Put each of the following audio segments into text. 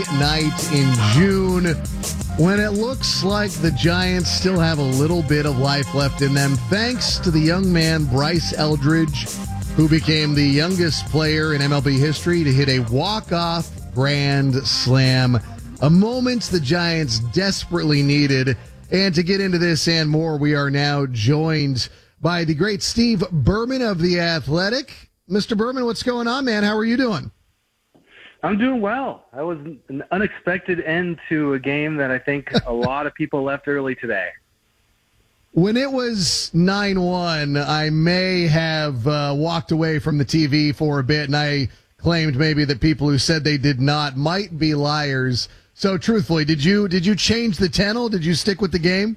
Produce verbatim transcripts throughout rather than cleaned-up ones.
night in June, when it looks like the Giants still have a little bit of life left in them, thanks to the young man Bryce Eldridge, who became the youngest player in M L B history to hit a walk-off grand slam, a moment the Giants desperately needed. And to get into this and more, we are now joined by the great Steve Berman of The Athletic. Mister Berman, what's going on, man? How are you doing? I'm doing well. That was an unexpected end to a game that I think a lot of people left early today. When it was nine one, I may have uh, walked away from the T V for a bit, and I claimed maybe that people who said they did not might be liars. So, truthfully, did you did you change the channel? Did you stick with the game?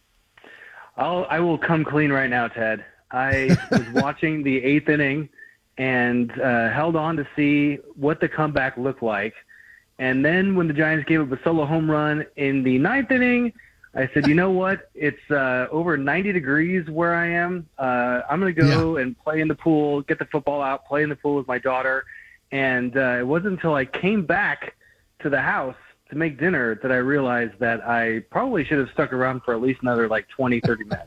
I'll, I will come clean right now, Ted. I was watching the eighth inning and uh, held on to see what the comeback looked like. And then when the Giants gave up a solo home run in the ninth inning, I said, you know what? It's uh, over ninety degrees where I am. Uh, I'm going to go yeah. and play in the pool, get the football out, play in the pool with my daughter. And uh, it wasn't until I came back to the house to make dinner that I realized that I probably should have stuck around for at least another like twenty, thirty minutes.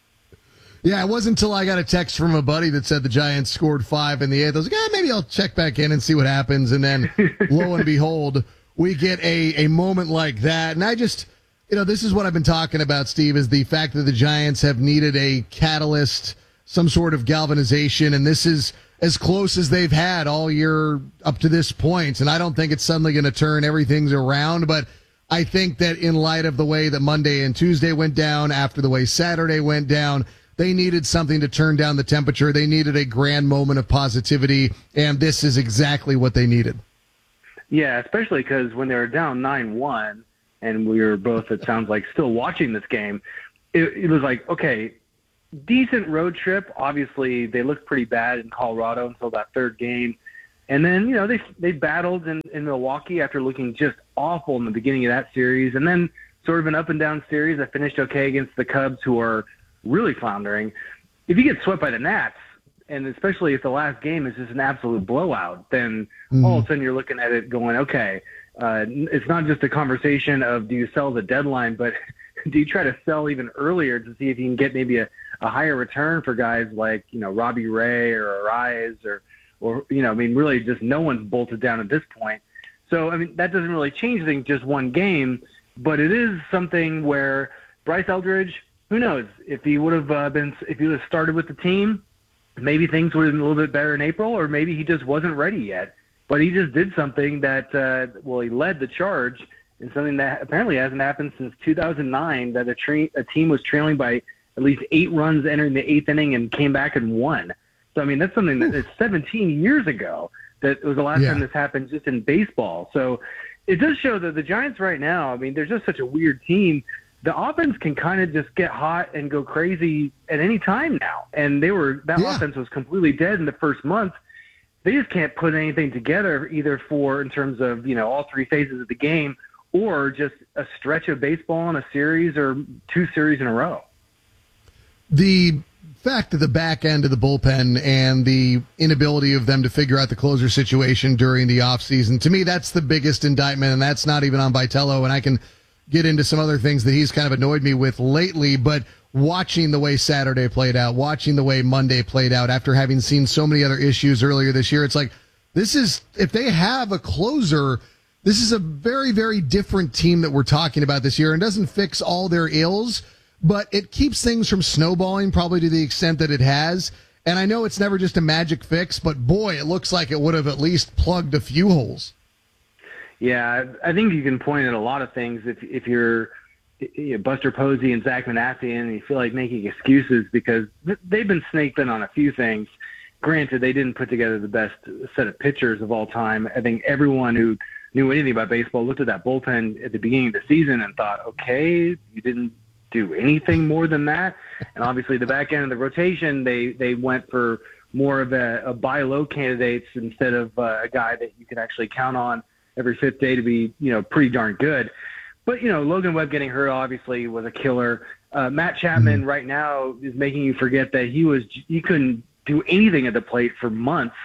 Yeah, it wasn't until I got a text from a buddy that said the Giants scored five in the eighth. I was like, eh, maybe I'll check back in and see what happens. And then, lo and behold, we get a, a moment like that. And I just, you know, this is what I've been talking about, Steve, is the fact that the Giants have needed a catalyst, some sort of galvanization. And this is as close as they've had all year up to this point. And I don't think it's suddenly going to turn everything's around. But I think that in light of the way that Monday and Tuesday went down, after the way Saturday went down, they needed something to turn down the temperature. They needed a grand moment of positivity, and this is exactly what they needed. Yeah, especially because when they were down nine one, and we were both, it sounds like, still watching this game, it, it was like, okay, decent road trip. Obviously, they looked pretty bad in Colorado until that third game. And then, you know, they they battled in, in Milwaukee after looking just awful in the beginning of that series. And then sort of an up-and-down series that finished okay against the Cubs, who are really floundering. If you get swept by the Nats, and especially if the last game is just an absolute blowout, then mm. all of a sudden you're looking at it going, okay, uh, it's not just a conversation of do you sell the deadline, but do you try to sell even earlier to see if you can get maybe a, a higher return for guys like, you know, Robbie Ray or Arise or, or, you know, I mean, really just no one's bolted down at this point. So, I mean, that doesn't really change things just one game, but it is something where Bryce Eldridge, who knows, if he would have uh, been, if he would have started with the team, maybe things would have been a little bit better in April, or maybe he just wasn't ready yet. But he just did something that, uh, well, he led the charge in something that apparently hasn't happened since two thousand nine, that a, tra- a team was trailing by at least eight runs entering the eighth inning and came back and won. So, I mean, that's something that is seventeen years ago that was the last yeah. time this happened just in baseball. So it does show that the Giants right now, I mean, they're just such a weird team. The offense can kind of just get hot and go crazy at any time now. And they were that yeah. offense was completely dead in the first month. They just can't put anything together either for in terms of, you know, all three phases of the game or just a stretch of baseball in a series or two series in a row. The fact that the back end of the bullpen and the inability of them to figure out the closer situation during the offseason, to me, that's the biggest indictment, and that's not even on Vitello, and I can get into some other things that he's kind of annoyed me with lately, but watching the way Saturday played out, watching the way Monday played out after having seen so many other issues earlier this year, it's like, this is, if they have a closer, this is a very, very different team that we're talking about this year, and doesn't fix all their ills, but it keeps things from snowballing probably to the extent that it has. And I know it's never just a magic fix, but boy, it looks like it would have at least plugged a few holes. Yeah, I think you can point at a lot of things if if you're you know, Buster Posey and Zach Manassian and you feel like making excuses because they've been snaked in on a few things. Granted, they didn't put together the best set of pitchers of all time. I think everyone who knew anything about baseball looked at that bullpen at the beginning of the season and thought, okay, you didn't do anything more than that. And obviously the back end of the rotation, they, they went for more of a, a buy low candidates instead of uh, a guy that you can actually count on every fifth day to be, you know, pretty darn good. But, you know, Logan Webb getting hurt obviously was a killer. Uh, Matt Chapman mm-hmm. right now is making you forget that he was he couldn't do anything at the plate for months.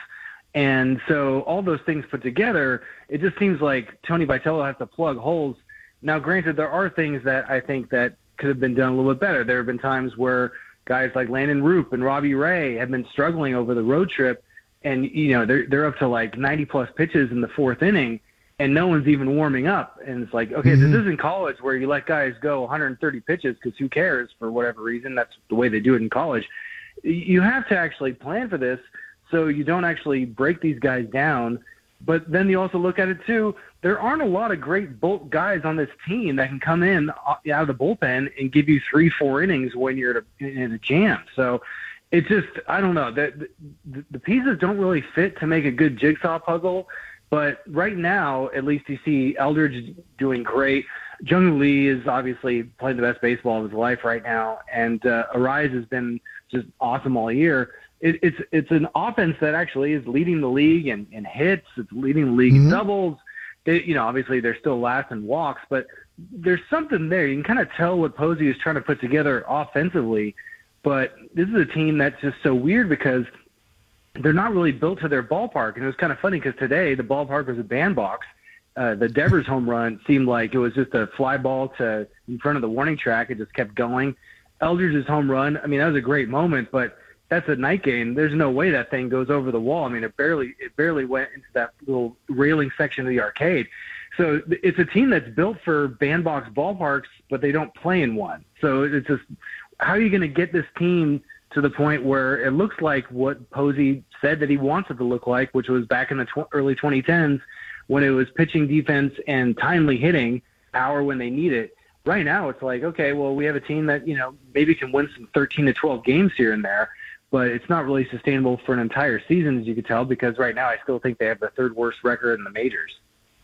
And so all those things put together, it just seems like Tony Vitello has to plug holes. Now, granted, there are things that I think that could have been done a little bit better. There have been times where guys like Landon Roop and Robbie Ray have been struggling over the road trip, and, you know, they're, they're up to like ninety-plus pitches in the fourth inning, and no one's even warming up. And it's like, okay, mm-hmm. This isn't college where you let guys go one hundred thirty pitches because who cares for whatever reason. That's the way they do it in college. You have to actually plan for this so you don't actually break these guys down. But then you also look at it, too, there aren't a lot of great bulk guys on this team that can come in out of the bullpen and give you three, four innings when you're in a jam. So it's just, I don't know, the, the, the pieces don't really fit to make a good jigsaw puzzle. But right now, at least you see Eldridge doing great. Jung Lee is obviously playing the best baseball of his life right now, and uh, Arise has been just awesome all year. It, it's it's an offense that actually is leading the league in, in hits. It's leading the league mm-hmm. in doubles. They, you know, obviously they're still last in walks, but there's something there. You can kind of tell what Posey is trying to put together offensively. But this is a team that's just so weird because they're not really built to their ballpark. And it was kind of funny because today the ballpark was a bandbox. Uh, the Devers home run seemed like it was just a fly ball to in front of the warning track. It just kept going. Eldridge's home run, I mean, that was a great moment, but that's a night game. There's no way that thing goes over the wall. I mean, it barely it barely went into that little railing section of the arcade. So it's a team that's built for bandbox ballparks, but they don't play in one. So it's just, how are you going to get this team to the point where it looks like what Posey said that he wants it to look like, which was back in the tw- early twenty tens when it was pitching defense and timely hitting, power when they need it. Right now it's like, okay, well, we have a team that, you know, maybe can win some thirteen to twelve games here and there, but it's not really sustainable for an entire season, as you could tell, because right now I still think they have the third worst record in the majors.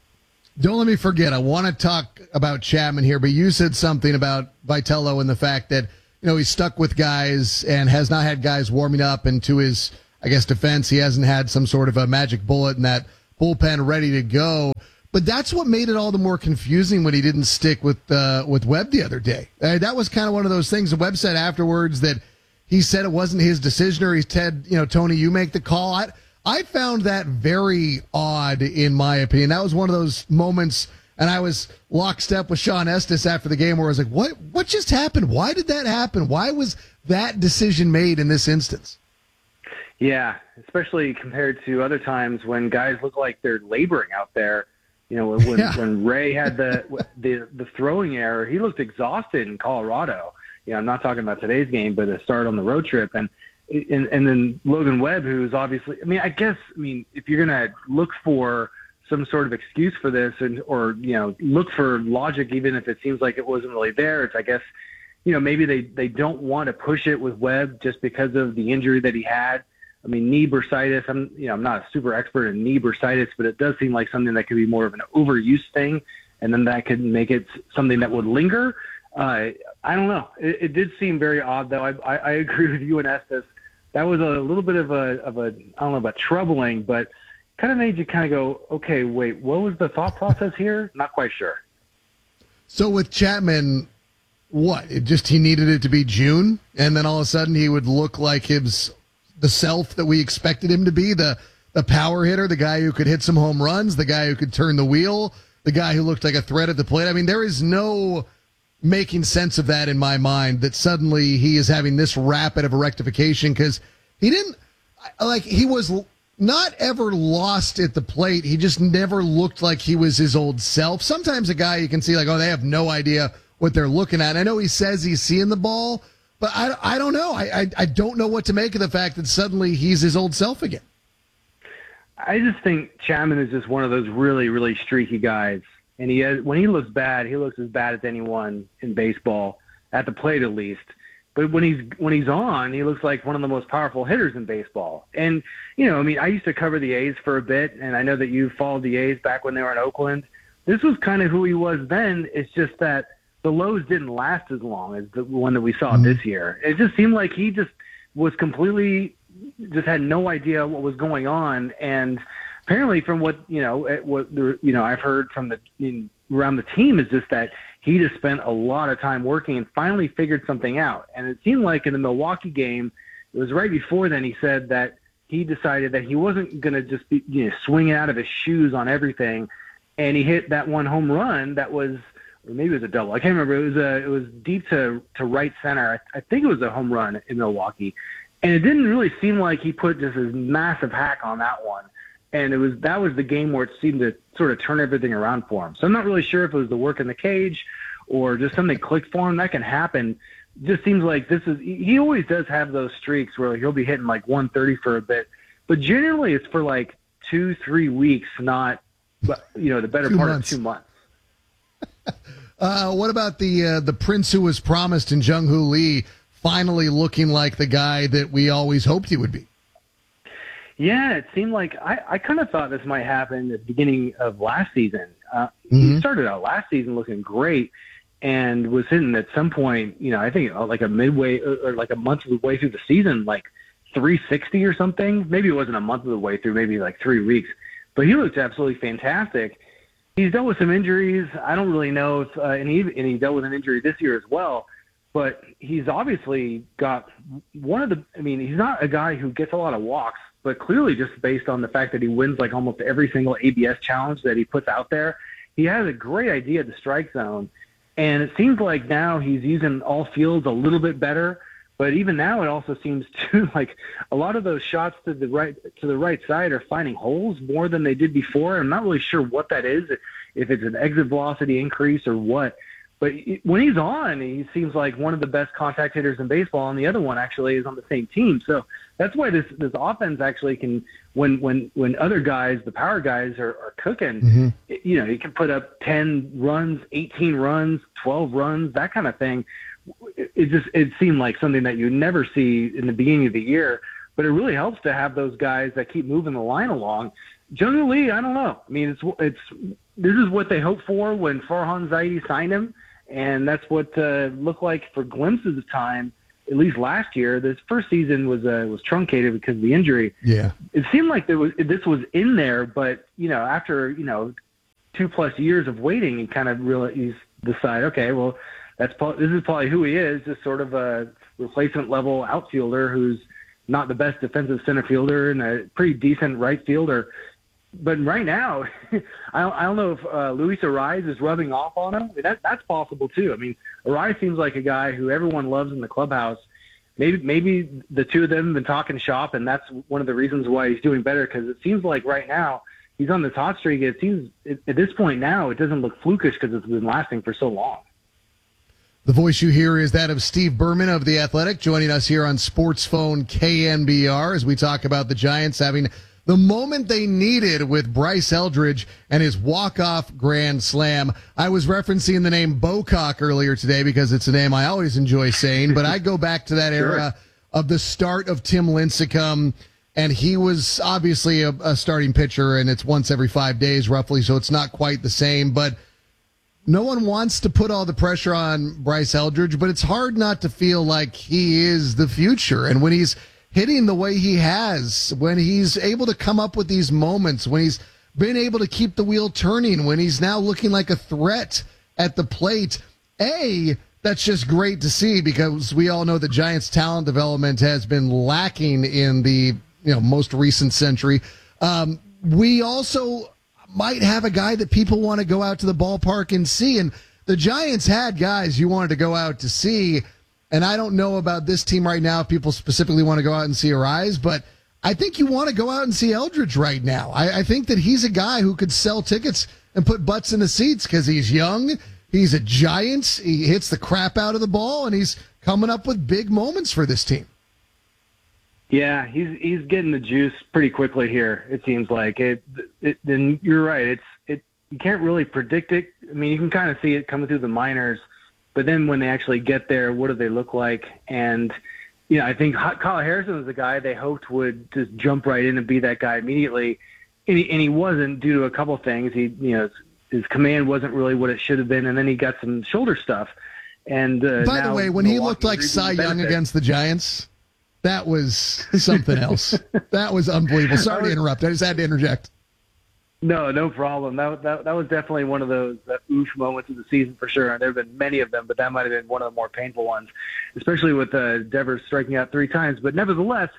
Don't let me forget, I want to talk about Chapman here, but you said something about Vitello and the fact that, you know, he's stuck with guys and has not had guys warming up, and to his, I guess, defense, he hasn't had some sort of a magic bullet in that bullpen ready to go. But that's what made it all the more confusing when he didn't stick with uh, with Webb the other day. Uh, that was kind of one of those things. The Webb said afterwards that he said it wasn't his decision, or he said, you know, Tony, you make the call. I, I found that very odd, in my opinion. That was one of those moments, and I was lockstep with Sean Estes after the game, where I was like, what, what just happened? Why did that happen? Why was that decision made in this instance? Yeah, especially compared to other times when guys look like they're laboring out there. You know, when yeah. when Ray had the, the the throwing error, he looked exhausted in Colorado. You know, I'm not talking about today's game, but a start on the road trip. And, and, and then Logan Webb, who's obviously, I mean, I guess, I mean, if you're going to look for some sort of excuse for this, and, or, you know, look for logic, even if it seems like it wasn't really there, it's, I guess, you know, maybe they, they don't want to push it with Webb just because of the injury that he had. I mean, knee bursitis, I'm, you know, I'm not a super expert in knee bursitis, but it does seem like something that could be more of an overuse thing. And then that could make it something that would linger. Uh, I don't know. It, it did seem very odd, though. I, I, I agree with you and Estes. That was a little bit of a, of a, I don't know about troubling, but kind of made you kind of go, okay, wait, what was the thought process here? Not quite sure. So with Chapman, what? It just, he needed it to be June, and then all of a sudden he would look like his, the self that we expected him to be, the, the power hitter, the guy who could hit some home runs, the guy who could turn the wheel, the guy who looked like a threat at the plate. I mean, there is no making sense of that in my mind, that suddenly he is having this rapid of a rectification, because he didn't, like, he was not ever lost at the plate. He just never looked like he was his old self. Sometimes a guy you can see like, oh, they have no idea what they're looking at. And I know he says he's seeing the ball, but I, I don't know. I, I I don't know what to make of the fact that suddenly he's his old self again. I just think Chapman is just one of those really, really streaky guys. And he has, when he looks bad, he looks as bad as anyone in baseball, at the plate at least. But when he's when he's on, he looks like one of the most powerful hitters in baseball. And, you know, I mean, I used to cover the A's for a bit, and I know that you followed the A's back when they were in Oakland. This was kind of who he was then. It's just that the lows didn't last as long as the one that we saw mm-hmm. this year. It just seemed like he just was completely – just had no idea what was going on. And apparently from what, you know, what you know, I've heard from the in, around the team is just that he just spent a lot of time working and finally figured something out. And it seemed like in the Milwaukee game, it was right before then he said that he decided that he wasn't going to just be, you know, swinging out of his shoes on everything. And he hit that one home run that was, or maybe it was a double. I can't remember. It was a, it was deep to, to right center. I, I think it was a home run in Milwaukee. And it didn't really seem like he put just his massive hack on that one. And it was, that was the game where it seemed to sort of turn everything around for him. So I'm not really sure if it was the work in the cage or just something clicked for him. That can happen. Just seems like this is, he always does have those streaks where he'll be hitting like one thirty for a bit, but generally it's for like two, three weeks, not, you know, the better part months. of two months. uh, what about the, uh, the prince who was promised in Jung-Hoo Lee finally looking like the guy that we always hoped he would be? Yeah, it seemed like I, I kind of thought this might happen at the beginning of last season. Uh, mm-hmm. He started out last season looking great and was hitting at some point, you know, I think like a midway or like a month of the way through the season, like three sixty or something. Maybe it wasn't a month of the way through, maybe like three weeks. But he looked absolutely fantastic. He's dealt with some injuries. I don't really know if, uh, and, he, and he dealt with an injury this year as well. But he's obviously got one of the, I mean, he's not a guy who gets a lot of walks, but clearly just based on the fact that he wins like almost every single A B S challenge that he puts out there, he has a great idea of the strike zone. And it seems like now he's using all fields a little bit better. But even now, it also seems to like a lot of those shots to the right to the right side are finding holes more than they did before. I'm not really sure what that is, if it's an exit velocity increase or what. But when he's on, he seems like one of the best contact hitters in baseball, and the other one actually is on the same team. So that's why this this offense actually can, when when when other guys, the power guys, are, are cooking, mm-hmm. you know, he can put up ten runs, eighteen runs, twelve runs, that kind of thing. It just it seemed like something that you never see in the beginning of the year, but it really helps to have those guys that keep moving the line along. Jung-Hoo Lee, I don't know. I mean, it's it's this is what they hoped for when Farhan Zaidi signed him, and that's what uh, looked like for glimpses of time, at least last year. This first season was uh, was truncated because of the injury. Yeah, it seemed like there was this was in there, but you know, after you know two plus years of waiting, you kind of really decide, okay, well. That's this is probably who he is, just sort of a replacement level outfielder who's not the best defensive center fielder and a pretty decent right fielder. But right now, I don't, I don't know if uh, Luis Arraez is rubbing off on him. That, that's possible too. I mean, Arraez seems like a guy who everyone loves in the clubhouse. Maybe maybe the two of them have been talking shop, and that's one of the reasons why he's doing better, because it seems like right now he's on this hot streak. It seems at this point now it doesn't look flukish because it's been lasting for so long. The voice you hear is that of Steve Berman of The Athletic, joining us here on Sports Phone K N B R as we talk about the Giants having the moment they needed with Bryce Eldridge and his walk-off grand slam. I was referencing the name Bocock earlier today because it's a name I always enjoy saying, but I go back to that sure. era of the start of Tim Lincecum, and he was obviously a, a starting pitcher, and it's once every five days roughly, so it's not quite the same, but no one wants to put all the pressure on Bryce Eldridge, but it's hard not to feel like he is the future. And when he's hitting the way he has, when he's able to come up with these moments, when he's been able to keep the wheel turning, when he's now looking like a threat at the plate, A, that's just great to see, because we all know the Giants' talent development has been lacking in the you know most recent century. Um, we also might have a guy that people want to go out to the ballpark and see. And the Giants had guys you wanted to go out to see. And I don't know about this team right now if people specifically want to go out and see Arraez, but I think you want to go out and see Eldridge right now. I, I think that he's a guy who could sell tickets and put butts in the seats because he's young, he's a Giant, he hits the crap out of the ball, and he's coming up with big moments for this team. Yeah, he's he's getting the juice pretty quickly here. It seems like it. it then you're right. It's it. You can't really predict it. I mean, you can kind of see it coming through the minors, but then when they actually get there, what do they look like? And you know, I think Kyle Harrison was the guy they hoped would just jump right in and be that guy immediately, and he, and he wasn't due to a couple things. He, you know, his, his command wasn't really what it should have been, and then he got some shoulder stuff. And uh, by now the way, when Milwaukee he looked like Cy Young against the Giants. That was something else. That was unbelievable. Sorry to interrupt. I just had to interject. No, no problem. That that, that was definitely one of those uh, oof moments of the season for sure. And there have been many of them, but that might have been one of the more painful ones, especially with uh, Devers striking out three times. But nevertheless,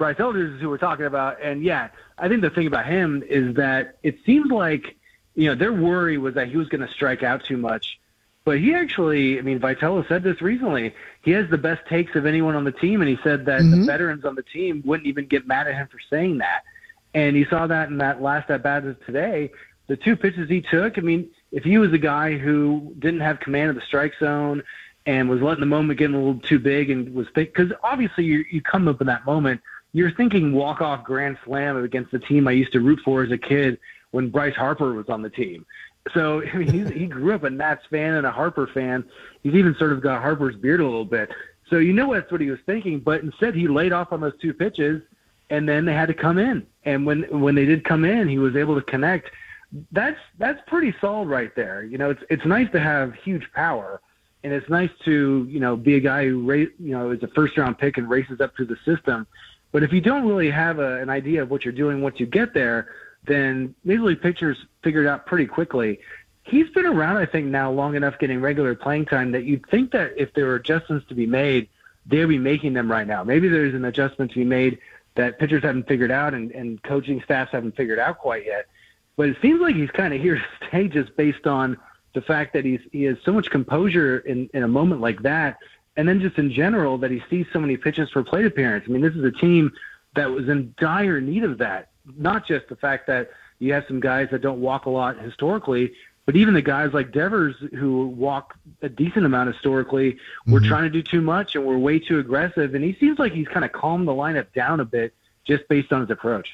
Bryce Eldridge is who we're talking about. And, yeah, I think the thing about him is that it seems like, you know, their worry was that he was going to strike out too much. But he actually, I mean, Vitello said this recently. He has the best takes of anyone on the team, and he said that mm-hmm. the veterans on the team wouldn't even get mad at him for saying that. And you saw that in that last at-bat today. The two pitches he took, I mean, if he was a guy who didn't have command of the strike zone and was letting the moment get a little too big and was think, because obviously you, you come up in that moment, you're thinking walk-off grand slam against the team I used to root for as a kid when Bryce Harper was on the team. So, I mean, he's, he grew up a Nats fan and a Harper fan. He's even sort of got Harper's beard a little bit. So you know that's what he was thinking. But instead, he laid off on those two pitches, and then they had to come in. And when when they did come in, he was able to connect. That's that's pretty solid right there. You know, it's it's nice to have huge power, and it's nice to, you know, be a guy who, ra- you know, is a first-round pick and races up through the system. But if you don't really have a, an idea of what you're doing once you get there, then Major League pitchers figured out pretty quickly. He's been around, I think, now long enough getting regular playing time that you'd think that if there were adjustments to be made, they'd be making them right now. Maybe there's an adjustment to be made that pitchers haven't figured out and, and coaching staffs haven't figured out quite yet. But it seems like he's kind of here to stay just based on the fact that he's he has so much composure in, in a moment like that, and then just in general that he sees so many pitches for plate appearance. I mean, this is a team that was in dire need of that. Not just the fact that you have some guys that don't walk a lot historically, but even the guys like Devers who walk a decent amount historically were mm-hmm. trying to do too much and were way too aggressive. And he seems like he's kind of calmed the lineup down a bit just based on his approach.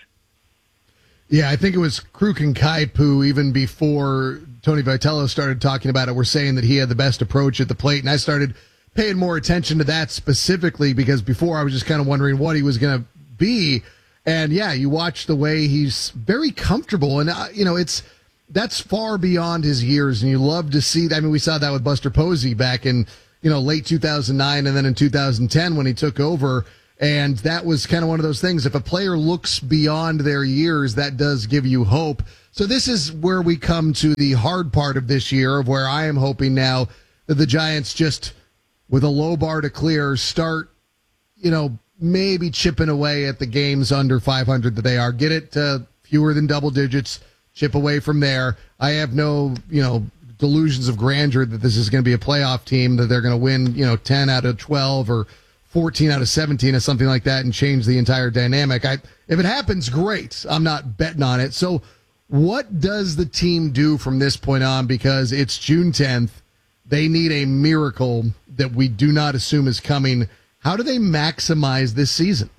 Yeah, I think it was Kruk and Kipe who, even before Tony Vitello started talking about it, were saying that he had the best approach at the plate. And I started paying more attention to that specifically because before I was just kind of wondering what he was going to be. And, yeah, you watch the way he's very comfortable. And, uh, you know, it's that's far beyond his years. And you love to see that. I mean, we saw that with Buster Posey back in, you know, late two thousand nine and then in two thousand ten when he took over. And that was kind of one of those things. If a player looks beyond their years, that does give you hope. So this is where we come to the hard part of this year, of where I am hoping now that the Giants just, with a low bar to clear, start, you know, maybe chipping away at the games under five hundred that they are. Get it to fewer than double digits, chip away from there. I have no, you know, delusions of grandeur that this is going to be a playoff team, that they're going to win, you know, ten out of twelve or fourteen out of seventeen or something like that and change the entire dynamic. I, if it happens, great. I'm not betting on it. So what does the team do from this point on? Because it's June tenth. They need a miracle that we do not assume is coming. How do they maximize this season?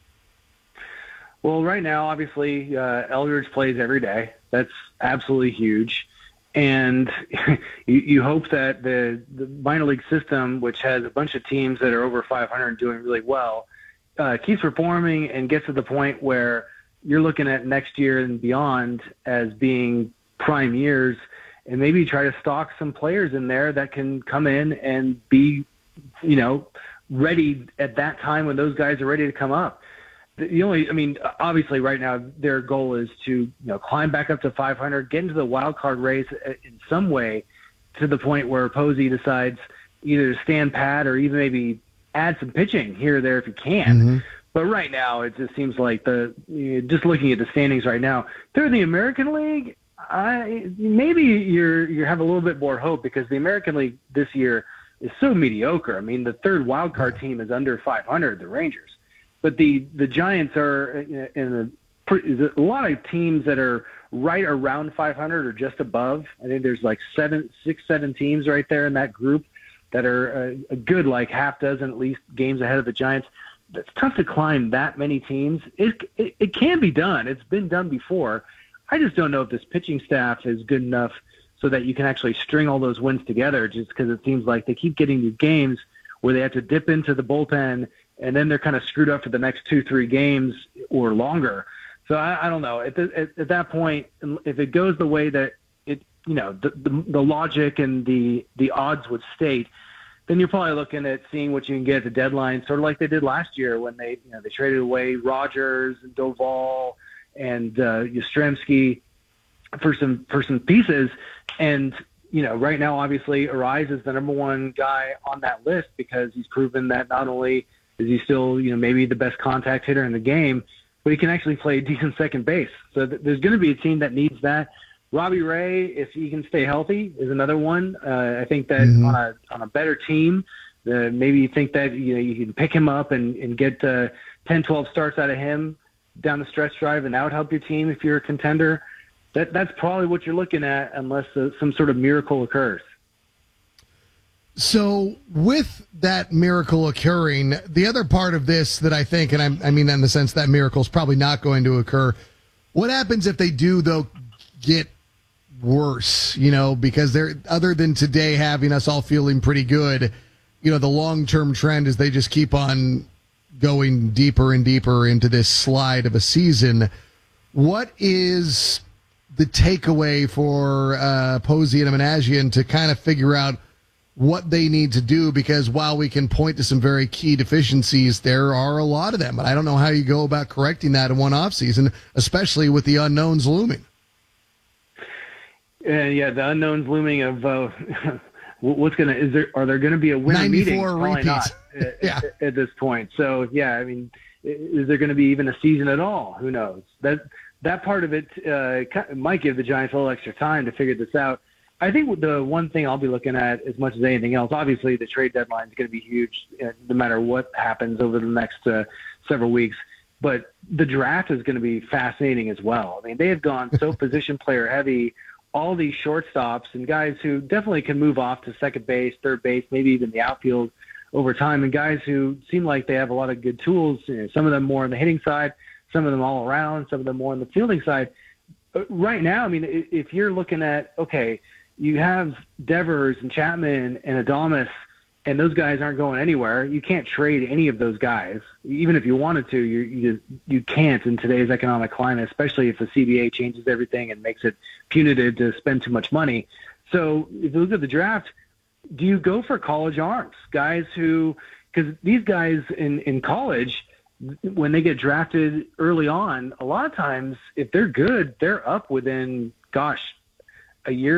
Well, right now, obviously, uh, Eldridge plays every day. That's absolutely huge. And you, you hope that the, the minor league system, which has a bunch of teams that are over five hundred doing really well, uh, keeps performing and gets to the point where you're looking at next year and beyond as being prime years, and maybe try to stock some players in there that can come in and be, you know, ready at that time when those guys are ready to come up. The only, I mean, obviously right now their goal is to, you know, climb back up to five hundred, get into the wild card race in some way to the point where Posey decides either to stand pat or even maybe add some pitching here or there if he can. Mm-hmm. But right now it just seems like the, you know, just looking at the standings right now, they're in the American League. I, maybe you're, you have a little bit more hope because the American League this year is so mediocre. I mean, the third wild card team is under five hundred, the Rangers. But the, the Giants are in a, a lot of teams that are right around five hundred or just above. I think there's like seven, six, seven teams right there in that group that are a, a good like half dozen at least games ahead of the Giants. It's tough to climb that many teams. It, it, it can be done. It's been done before. I just don't know if this pitching staff is good enough so that you can actually string all those wins together, just because it seems like they keep getting these games where they have to dip into the bullpen and then they're kind of screwed up for the next two, three games or longer. So I, I don't know. At, the, at, at that point, if it goes the way that it, you know, the, the, the logic and the, the odds would state, then you're probably looking at seeing what you can get at the deadline, sort of like they did last year when they, you know, they traded away Rogers and Doval and uh, Yastrzemski for some for some pieces. And you know, right now, obviously, Arise is the number one guy on that list because he's proven that not only Is he still, you know, maybe the best contact hitter in the game, but he can actually play decent second base. So th- there's going to be a team that needs that. Robbie Ray, if he can stay healthy, is another one. Uh, I think that mm-hmm. on a on a better team, uh, maybe you think that you know you can pick him up and, and get uh, ten, twelve starts out of him down the stretch drive, and that would help your team if you're a contender. That that's probably what you're looking at, unless uh, some sort of miracle occurs. So with that miracle occurring, the other part of this that I think, and I, I mean in the sense that miracle is probably not going to occur, what happens if they do, though, get worse, you know, because they're, other than today having us all feeling pretty good, you know, the long-term trend is they just keep on going deeper and deeper into this slide of a season. What is the takeaway for uh, Posey and Managian to kind of figure out what they need to do? Because while we can point to some very key deficiencies, there are a lot of them, and I don't know how you go about correcting that in one offseason, especially with the unknowns looming. Uh, yeah, the unknowns looming of uh, what's gonna is there are there going to be a winner meeting? Probably not at, yeah. at, at this point. So yeah, I mean, is there going to be even a season at all? Who knows? That that part of it uh, might give the Giants a little extra time to figure this out. I think the one thing I'll be looking at as much as anything else, obviously the trade deadline is going to be huge, uh, no matter what happens over the next uh, several weeks. But the draft is going to be fascinating as well. I mean, they have gone so position player heavy. All these shortstops and guys who definitely can move off to second base, third base, maybe even the outfield over time, and guys who seem like they have a lot of good tools, you know, some of them more on the hitting side, some of them all around, some of them more on the fielding side. But right now, I mean, if you're looking at, okay, you have Devers and Chapman and Adames, and those guys aren't going anywhere. You can't trade any of those guys. Even if you wanted to, you you, just, you can't in today's economic climate, especially if the C B A changes everything and makes it punitive to spend too much money. So if you look at the draft, do you go for college arms? Guys who – because these guys in, in college, when they get drafted early on, a lot of times if they're good, they're up within, gosh, a year